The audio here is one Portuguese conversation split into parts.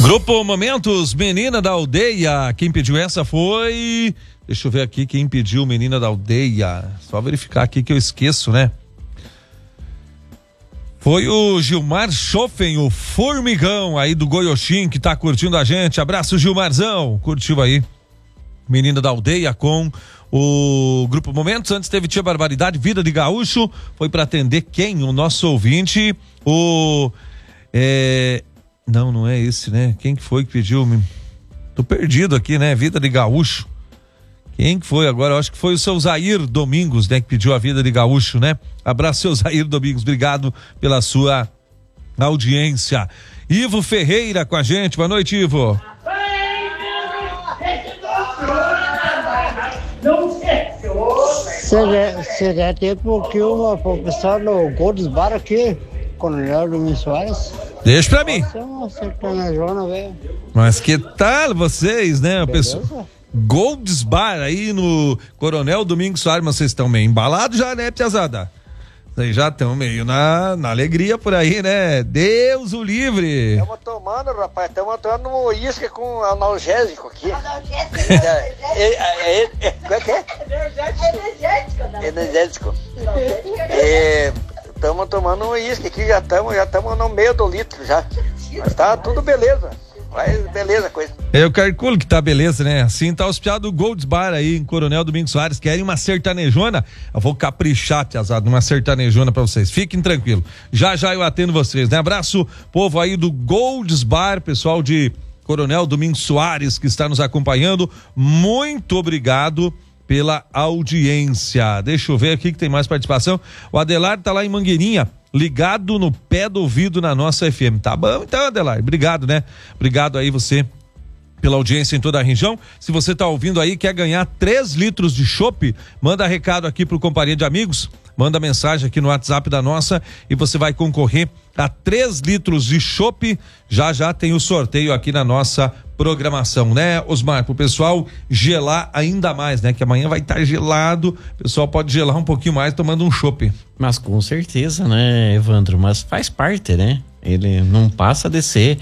Grupo Momentos, Menina da Aldeia. Quem pediu essa foi... Deixa eu ver aqui quem pediu Menina da Aldeia. Só verificar aqui que eu esqueço, né? Foi o Gilmar Schoffen, o Formigão aí do Goiôxim, que tá curtindo a gente. Abraço, Gilmarzão. Curtiu aí Menina da Aldeia com o Grupo Momentos. Antes teve Tia Barbaridade, Vida de Gaúcho. Foi para atender quem? O nosso ouvinte, Não é esse, né? Quem que foi que pediu? Tô perdido aqui, né? Vida de Gaúcho. Quem que foi agora? Eu acho que foi o seu Zair Domingos, né? Que pediu a Vida de Gaúcho, né? Abraço, seu Zair Domingos. Obrigado pela sua audiência. Ivo Ferreira com a gente. Boa noite, Ivo. Você quer ter pouquinho pro pessoal no Golds Bar aqui, Coronel Domingos Soares? Deixa pra mim. Você é uma sertanejona, velho. Mas que tal vocês, né? Pessoal, Golds Bar aí no Coronel Domingos Soares, mas vocês estão meio embalados já, né, piazada? Vocês já estão meio na alegria por aí, né? Deus o livre. Estamos tomando, rapaz, estamos tomando uísque com analgésico aqui. Analgésico? Como é que é? Energético. Estamos tomando uísque aqui, já estamos no meio do litro já. Mas tá tudo beleza. Vai, beleza, coisa. Eu calculo que tá beleza, né? Assim tá hospedado o Golds Bar aí em Coronel Domingos Soares. Querem uma sertanejona? Eu vou caprichar, piazada, uma sertanejona pra vocês. Fiquem tranquilos. Já eu atendo vocês, né? Abraço, povo aí do Golds Bar, pessoal de Coronel Domingos Soares que está nos acompanhando. Muito obrigado pela audiência. Deixa eu ver aqui que tem mais participação. O Adelardo tá lá em Mangueirinha, ligado no pé do ouvido na nossa FM. Tá bom então, Adelardo, obrigado, né? Obrigado aí você pela audiência em toda a região. Se você tá ouvindo aí, quer ganhar 3 litros de chopp, manda recado aqui pro Companhia de Amigos, manda mensagem aqui no WhatsApp da nossa e você vai concorrer a 3 litros de chopp. Já tem o sorteio aqui na nossa programação, né, Osmar? Pro pessoal gelar ainda mais, né? Que amanhã vai estar gelado, o pessoal pode gelar um pouquinho mais tomando um chopp. Mas com certeza, né, Evandro? Mas faz parte, né? Ele não passa de ser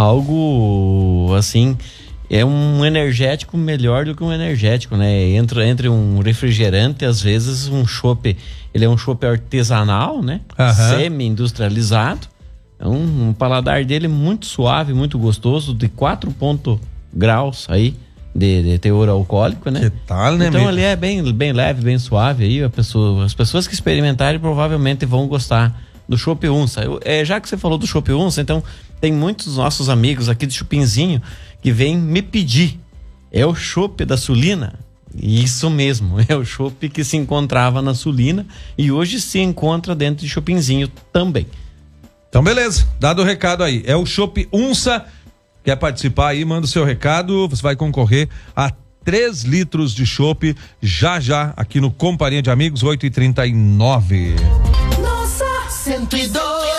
algo assim, é um energético melhor do que um energético, né? Entre um refrigerante, às vezes um chopp, ele é um chopp artesanal, né? Semi-industrializado. Então, um paladar dele muito suave, muito gostoso, de 4 graus aí de teor alcoólico, né? Que tal, né? Então ele é bem leve, bem suave aí. As pessoas que experimentarem provavelmente vão gostar do chopp Unça. Já que você falou do chopp Unça, então tem muitos dos nossos amigos aqui de Chupinzinho que vêm me pedir. É o chopp da Sulina? Isso mesmo, é o chopp que se encontrava na Sulina e hoje se encontra dentro de Chupinzinho também. Então beleza, dado o recado aí, é o chopp Unça. Quer participar aí, manda o seu recado, você vai concorrer a 3 litros de chopp já aqui no Companhia de Amigos, 8h39. Nossa, 102,9.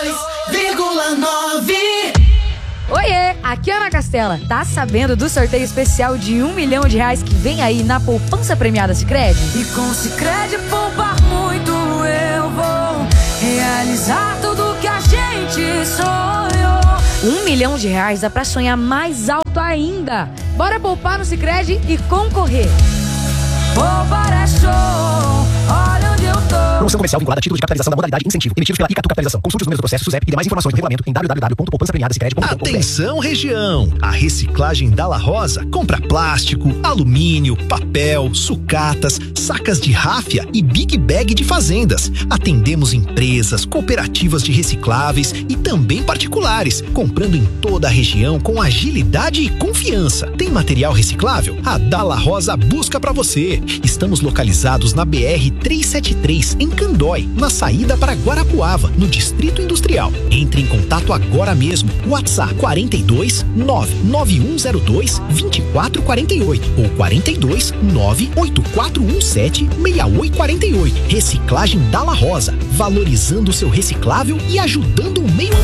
Oiê, aqui é Ana Castela. Tá sabendo do sorteio especial de R$1 milhão que vem aí na poupança premiada Sicredi? E com Sicredi poupar muito eu vou realizar tudo que a gente sonhou. R$1 milhão dá pra sonhar mais alto ainda. Bora poupar no Sicredi e concorrer. Poupar é show, olha onde eu tô. Promoção comercial vinculada a título de capitalização da modalidade incentivo, emitidos pela Icatu Capitalização. Consulte os números do processo SUSEP e demais informações no regulamento em www.poupançapremiadasicredi.com.br. Atenção, região! A reciclagem Dalla Rosa compra plástico, alumínio, papel, sucatas, sacas de ráfia e big bag de fazendas. Atendemos empresas, cooperativas de recicláveis e também particulares, comprando em toda a região com agilidade e confiança. Tem material reciclável? A Dalla Rosa busca para você. Estamos localizados na BR-373, em Candói, na saída para Guarapuava, no Distrito Industrial. Entre em contato agora mesmo. WhatsApp 42 99102 2448 ou 42 98417 6848. Reciclagem Dalla Rosa, valorizando o seu reciclável e ajudando o meio ambiente.